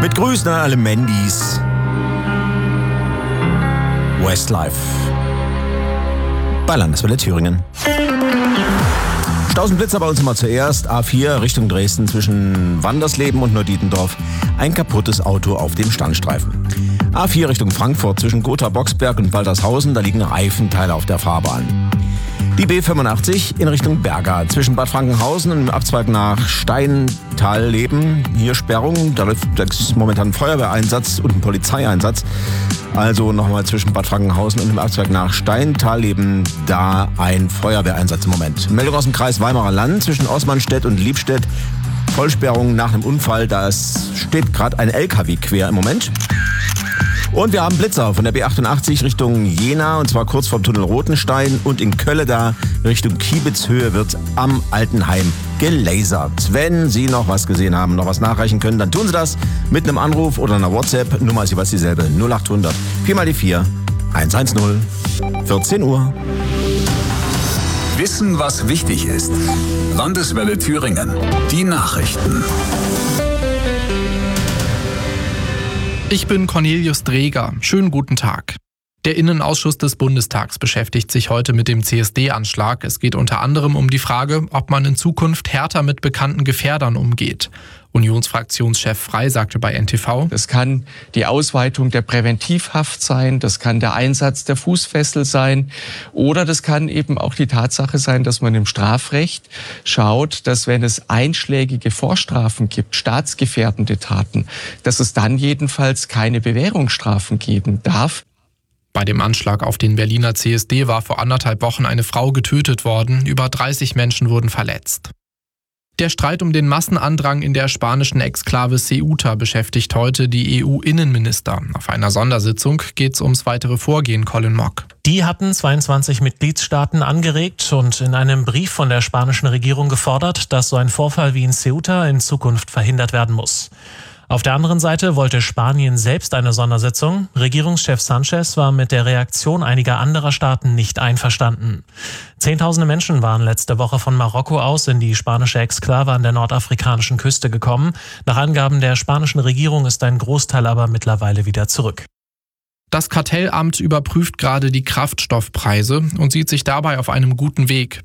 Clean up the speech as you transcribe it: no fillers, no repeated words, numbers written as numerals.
Mit Grüßen an alle Mandys. Westlife. Bei Landeswelle Thüringen. Staus und Blitzer bei uns immer zuerst. A4 Richtung Dresden zwischen Wandersleben und Neudietendorf. Ein kaputtes Auto auf dem Standstreifen. A4 Richtung Frankfurt zwischen Gotha-Boxberg und Waltershausen. Da liegen Reifenteile auf der Fahrbahn. Die B85 in Richtung Berga zwischen Bad Frankenhausen und dem Abzweig nach Steintalleben. Hier Sperrung, da ist momentan ein Feuerwehreinsatz und ein Polizeieinsatz. Also nochmal zwischen Bad Frankenhausen und dem Abzweig nach Steintalleben, da ein Feuerwehreinsatz im Moment. Meldung aus dem Kreis Weimarer Land zwischen Osmanstedt und Liebstedt. Vollsperrung nach einem Unfall, da steht gerade ein LKW quer im Moment. Und wir haben Blitzer von der B88 Richtung Jena, und zwar kurz vorm Tunnel Rotenstein, und in Kölle da Richtung Kiebitzhöhe wird am Altenheim gelasert. Wenn Sie noch was gesehen haben, noch was nachreichen können, dann tun Sie das mit einem Anruf oder einer WhatsApp. Nummer ist jeweils dieselbe, 0800 4 mal die 4 110. 14 Uhr. Wissen, was wichtig ist. Landeswelle Thüringen. Die Nachrichten. Ich bin Cornelius Dreger. Schönen guten Tag. Der Innenausschuss des Bundestags beschäftigt sich heute mit dem CSD-Anschlag. Es geht unter anderem um die Frage, ob man in Zukunft härter mit bekannten Gefährdern umgeht. Unionsfraktionschef Frey sagte bei NTV: Das kann die Ausweitung der Präventivhaft sein, das kann der Einsatz der Fußfessel sein oder das kann eben auch die Tatsache sein, dass man im Strafrecht schaut, dass wenn es einschlägige Vorstrafen gibt, staatsgefährdende Taten, dass es dann jedenfalls keine Bewährungsstrafen geben darf. Bei dem Anschlag auf den Berliner CSD war vor 1,5 Wochen eine Frau getötet worden, über 30 Menschen wurden verletzt. Der Streit um den Massenandrang in der spanischen Exklave Ceuta beschäftigt heute die EU-Innenminister. Auf einer Sondersitzung geht es ums weitere Vorgehen, Colin Mock. Die hatten 22 Mitgliedstaaten angeregt und in einem Brief von der spanischen Regierung gefordert, dass so ein Vorfall wie in Ceuta in Zukunft verhindert werden muss. Auf der anderen Seite wollte Spanien selbst eine Sondersitzung. Regierungschef Sanchez war mit der Reaktion einiger anderer Staaten nicht einverstanden. Zehntausende Menschen waren letzte Woche von Marokko aus in die spanische Exklave an der nordafrikanischen Küste gekommen. Nach Angaben der spanischen Regierung ist ein Großteil aber mittlerweile wieder zurück. Das Kartellamt überprüft gerade die Kraftstoffpreise und sieht sich dabei auf einem guten Weg.